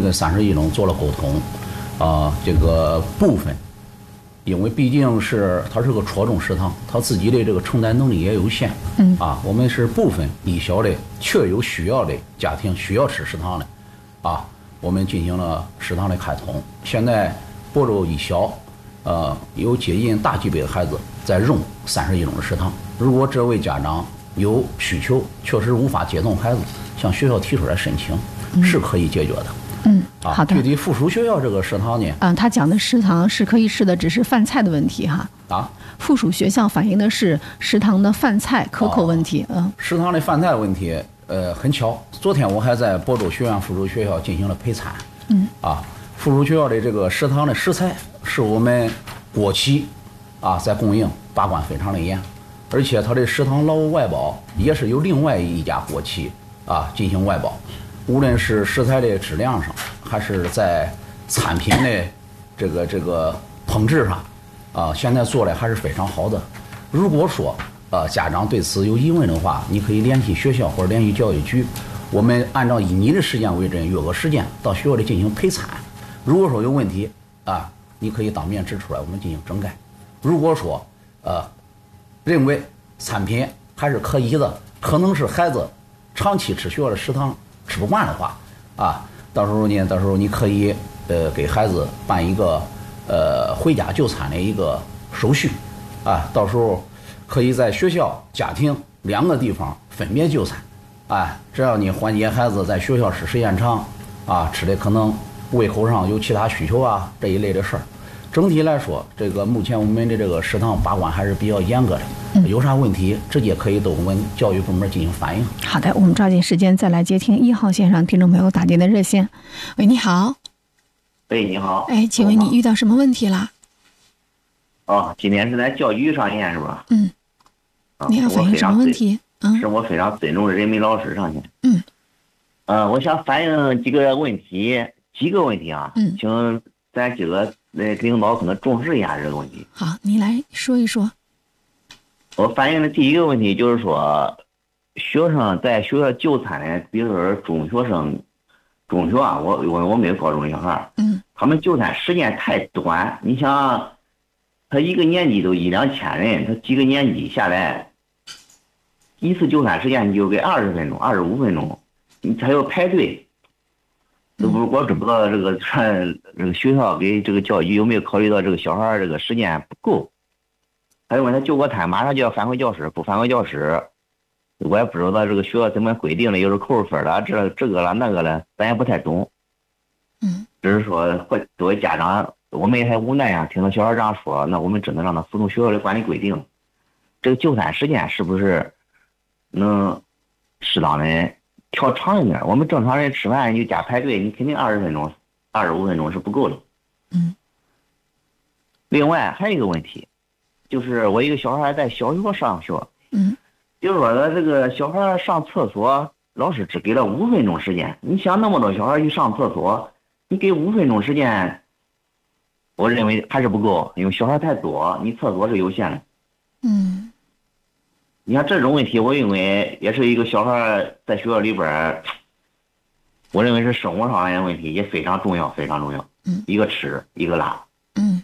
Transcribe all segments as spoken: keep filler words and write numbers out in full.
跟三十一中做了沟通，啊、呃，这个部分，因为毕竟是它是个初中食堂，它自己的这个承担能力也有限， 嗯啊，我们是部分一小的确有需要的家庭需要吃食堂的，啊，我们进行了食堂的开通。现在亳州一小，呃，有接近大几百的孩子在用三十一中的食堂。如果这位家长有需求，确实无法接送孩子，向学校提出来申请，嗯、是可以解决的。 嗯， 啊、 好的。 具体附属学校这个食堂呢？ 嗯，他讲的食堂是可以吃的，只是饭菜的问题哈。 啊， 附属学校反映的是食堂的饭菜可口问题。嗯、哦， 食堂的饭菜问题，呃，很巧，昨天我还在亳州学院附属学校进行了陪餐。 嗯， 啊，附属学校的这个食堂的食材是我们国企啊在供应，把关非常的严。而且它的食堂劳务外包也是由另外一家国企啊进行外包，无论是食材的质量上，还是在产品的这个这个烹制上，啊，现在做的还是非常好的。如果说呃家长对此有疑问的话，你可以联系学校或者联系教育局，我们按照以你的时间为准，约个时间到学校里进行陪餐。如果说有问题啊，你可以当面指出来，我们进行整改。如果说呃。认为产品还是可以的，可能是孩子长期吃学校的食堂吃不惯的话，啊，到时候呢，到时候你可以呃给孩子办一个呃回家就餐的一个手续，啊，到时候可以在学校、家庭两个地方分别就餐，啊，只要你缓解孩子在学校吃时间长，啊，吃的可能胃口上有其他需求啊这一类的事儿。整体来说，这个目前我们的这个食堂把关还是比较严格的，嗯、有啥问题直接可以都我们教育部门进行反映。 好的，我们抓紧时间再来接听一号线上听众朋友打进的热线。喂，你好。 喂，你好。 哎，请问你遇到什么问题啦？ 哦，今天是在教育上线是吧？ 嗯。你要反映什么问题？ 嗯，是我非常尊重的人民老师上线。 嗯。 呃，我想反映几个问题，几个问题啊。 嗯。 请咱几个那领导可能重视一下这个问题。 好，你来说一说。 我反映的第一个问题就是说，学生在学校就餐的，比如说中学生，中学啊，我我我没有高中小孩， 嗯， 他们就餐时间太短。你想，他一个年级都一两千人，他几个年级下来，一次就餐时间你就给二十分钟、二十五分钟，你还要排队。我我知不知道这个这个学校给这个教育有没有考虑到这个小孩这个时间不够？还有问他就过餐，马上就要返回教室，不返回教室，我也不知道这个学校怎么规定的，又是扣分了，这这个了那个了，咱也不太懂。 嗯， 只是说或作为家长，我们也很无奈啊。听到小孩这样说，那我们只能让他服从学校的管理规定。这个就餐时间是不是能适当的调长一点？我们正常人吃饭你就加排队，你肯定二十分钟、二十五分钟是不够的。 嗯。 另外还有一个问题，就是我一个小孩在小学上学， 嗯， 比如说他这个小孩上厕所，老师只给了五分钟时间。你想那么多小孩去上厕所，你给五分钟时间，我认为还是不够，因为小孩太多，你厕所是有限的。 嗯。 你看这种问题，我认为也是一个小孩在学校里边，我认为是生活上的问题，也非常重要，非常重要。 嗯， 一个吃，一个拉。 嗯，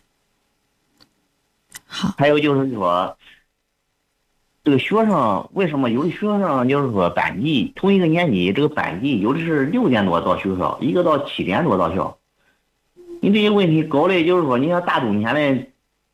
好。 还有就是说，这个学生为什么有的学生就是说班级同一个年级，这个班级有的是六点多到学校，一个到七点多到学校。你这些问题搞的，就是说，你像大冬天的，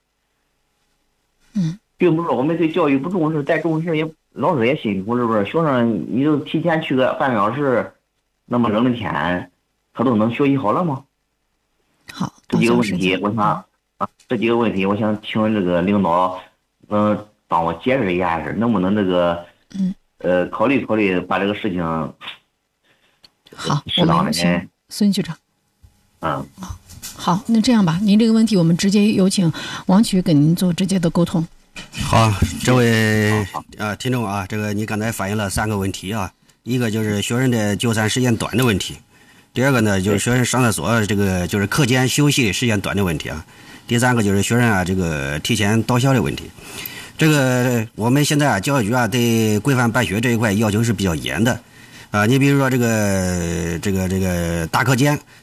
嗯。 并不是说我们对教育不重视，再重视也老师也辛苦，是不是？学生你就提前去个半个小时，那么冷的天，他都能学习好了吗？ 好， 这几个问题，我想啊，这几个问题，我想请这个领导，嗯、呃，帮我解释一下，是能不能这个， 嗯， 呃，考虑考虑把这个事情， 好， 适当的请孙局长。 嗯， 好，那这样吧，您这个问题我们直接有请王局跟您做直接的沟通。 好，这位啊听众啊，这个你刚才反映了三个问题啊，一个就是学生的就餐时间短的问题，第二个呢就是学生上厕所这个就是课间休息时间短的问题啊，第三个就是学生啊这个提前到校的问题。这个我们现在啊教育局啊对规范办学这一块要求是比较严的啊，你比如说这个这个这个大课间